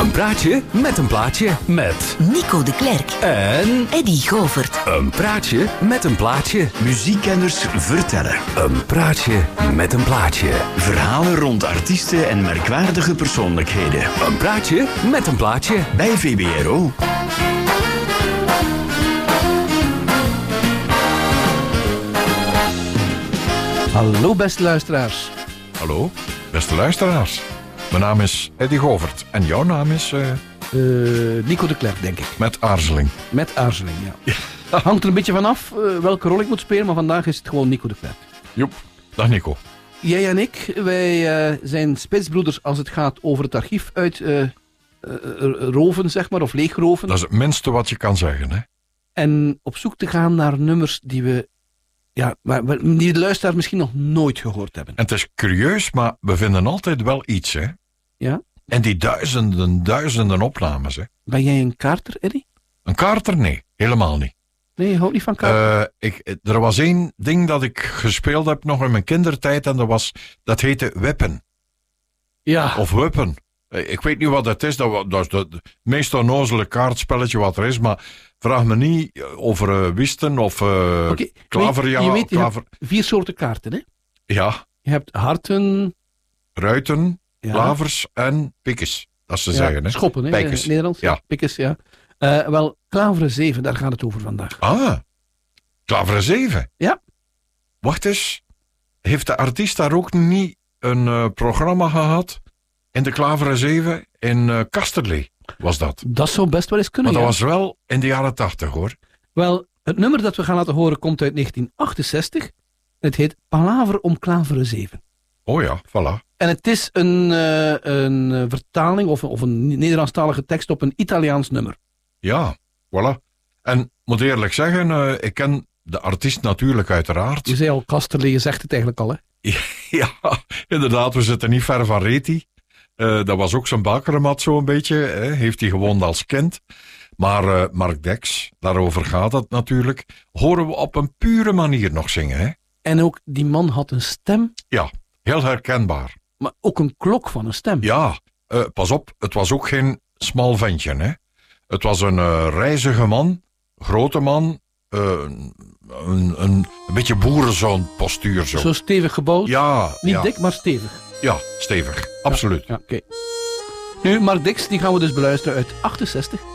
Een praatje met een plaatje met Nico de Klerk en Eddy Govert. een praatje met een plaatje. Muziekkenners vertellen. Een praatje met een plaatje. Verhalen rond artiesten en merkwaardige persoonlijkheden. Een praatje met een plaatje. Bij VBRO. Hallo beste luisteraars. Hallo, beste luisteraars. Mijn naam is Eddy Govert en jouw naam is Nico de Klerk, denk ik. met aarzeling. Met aarzeling, ja. Hangt er een beetje vanaf welke rol ik moet spelen, maar vandaag is het gewoon Nico de Klerk. Joep, dag Nico. Jij en ik, wij zijn spitsbroeders als het gaat over het archief uit roven, zeg maar, of leegroven. Dat is het minste wat je kan zeggen, hè? En op zoek te gaan naar nummers die we, die de luisteraars misschien nog nooit gehoord hebben. En het is curieus, maar we vinden altijd wel iets, hè? Ja? En die duizenden opnames, hè? Ben jij een kaarter, Eddy? Een kaarter? Nee, helemaal niet. Nee, je houdt niet van kaarten? Er was één ding dat ik gespeeld heb nog in mijn kindertijd en dat heette Wippen. Ja. Of Wippen. Ik weet niet wat het is, dat is het meest onnozele kaartspelletje wat er is, maar vraag me niet over wisten of klaver. Je weet, je hebt 4 soorten kaarten, hè? Ja, Je hebt harten, ruiten, ja. klavers en pikkes. Dat ze zeggen, hè? Schoppen, hè? Pijkes. Nederlands. Ja. Pikkes, ja. Wel, klaveren 7, daar gaat het over vandaag. Ah, klaveren 7. Ja. Wacht eens, heeft de artiest daar ook niet een programma gehad in de klaveren 7 in Kasterlee? Was dat? Dat zou best wel eens kunnen, Maar dat ja. was wel in de jaren 80, hoor. Wel, het nummer dat we gaan laten horen komt uit 1968. Het heet Palaver om klaveren 7. Oh ja, voilà. En het is een vertaling of een Nederlandstalige tekst op een Italiaans nummer. Ja, voilà. En moet eerlijk zeggen, ik ken de artiest natuurlijk uiteraard. Je zei al Kasterlee, je zegt het eigenlijk al, hè? Ja, inderdaad, we zitten niet ver van Reti. Dat was ook zijn bakermat zo'n beetje. Heeft hij gewoond als kind. Maar Mark Dex, daarover gaat het natuurlijk, horen we op een pure manier nog zingen. Hè? En ook, die man had een stem, Ja, heel herkenbaar. maar ook een klok van een stem. Ja, pas op, het was ook geen smal ventje. Hè? Het was een rijzige man, grote man, een beetje boerenzoon postuur zo. Zo stevig gebouwd. Ja, Niet ja, dik, maar stevig. ja, stevig, absoluut. Ja, oké. Nu, Mark Dix, die gaan we dus beluisteren uit 68.